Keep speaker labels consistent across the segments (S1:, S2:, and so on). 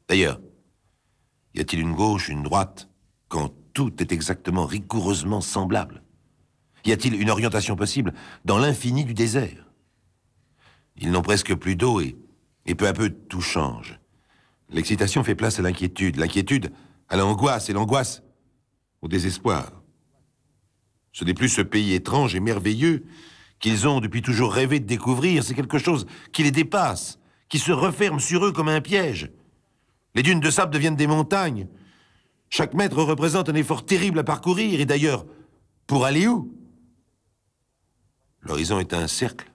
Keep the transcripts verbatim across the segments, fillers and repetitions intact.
S1: D'ailleurs, y a-t-il une gauche, une droite, quand tout est exactement rigoureusement semblable? Y a-t-il une orientation possible dans l'infini du désert? Ils n'ont presque plus d'eau et, et peu à peu tout change. L'excitation fait place à l'inquiétude, l'inquiétude à l'angoisse et l'angoisse au désespoir. Ce n'est plus ce pays étrange et merveilleux qu'ils ont depuis toujours rêvé de découvrir, c'est quelque chose qui les dépasse, qui se referme sur eux comme un piège. Les dunes de sable deviennent des montagnes. Chaque mètre représente un effort terrible à parcourir, et d'ailleurs, pour aller où? L'horizon est un cercle.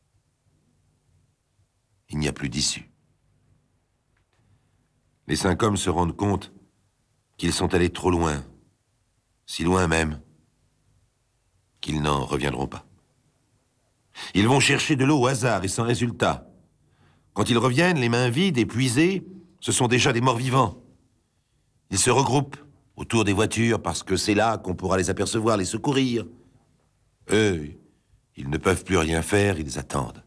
S1: Il n'y a plus d'issue. Les cinq hommes se rendent compte qu'ils sont allés trop loin, si loin même, qu'ils n'en reviendront pas. Ils vont chercher de l'eau au hasard et sans résultat. Quand ils reviennent, les mains vides, épuisés, ce sont déjà des morts vivants. Ils se regroupent autour des voitures parce que c'est là qu'on pourra les apercevoir, les secourir. Eux, ils ne peuvent plus rien faire, ils attendent.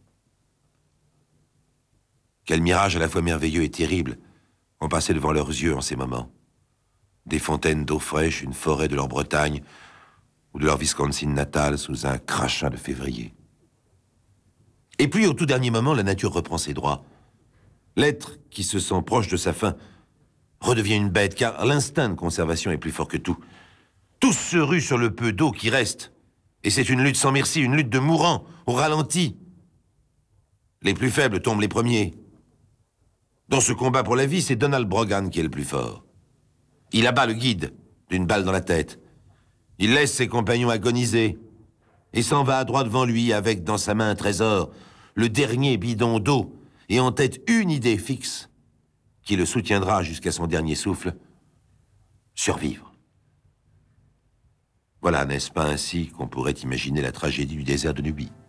S1: Quel mirage à la fois merveilleux et terrible ont passé devant leurs yeux en ces moments. Des fontaines d'eau fraîche, une forêt de leur Bretagne ou de leur Wisconsin natale sous un crachin de février. Et puis, au tout dernier moment, la nature reprend ses droits. L'être qui se sent proche de sa fin redevient une bête, car l'instinct de conservation est plus fort que tout. Tous se ruent sur le peu d'eau qui reste. Et c'est une lutte sans merci, une lutte de mourants, au ralenti. Les plus faibles tombent les premiers. Dans ce combat pour la vie, c'est Donald Brogan qui est le plus fort. Il abat le guide d'une balle dans la tête. Il laisse ses compagnons agoniser et s'en va à droit devant lui avec dans sa main un trésor, le dernier bidon d'eau, et en tête une idée fixe qui le soutiendra jusqu'à son dernier souffle, survivre. Voilà, n'est-ce pas ainsi qu'on pourrait imaginer la tragédie du désert de Nubie?